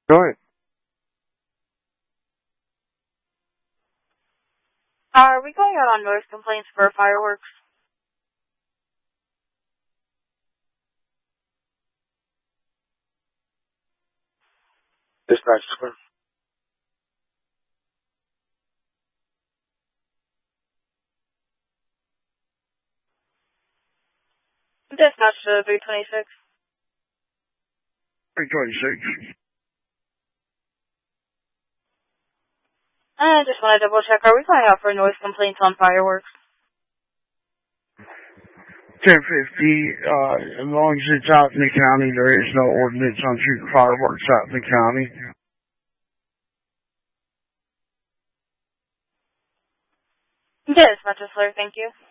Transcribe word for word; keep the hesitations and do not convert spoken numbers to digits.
Go ahead. Are we going out on noise complaints for fireworks? Dispatch square. Dispatch to three twenty-six. three twenty-six. I just want to double check. Are we going out for noise complaints on fireworks? ten fifty, uh, as long as it's out in the county, there is no ordinance on shooting fireworks out in the county. Dispatch to Flare, thank you.